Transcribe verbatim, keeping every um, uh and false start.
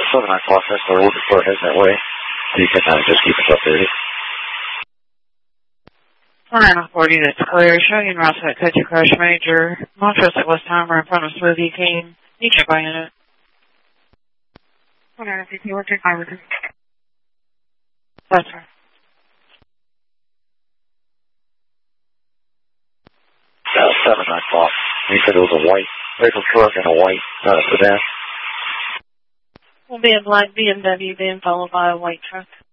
seven nine o'clock, that's our order for heading that way. You can uh, just keep us updated. nine forty, that's clear. Showing in route at Coach Crush Major. Montrose at Westheimer in front of Smoothie King. You check by unit. one nine fifty, we're two five with him. That's right. Uh, seven nine o'clock. You said it was a white vehicle truck and a white uh, sedan. Will be a black B M W, then followed by a white truck.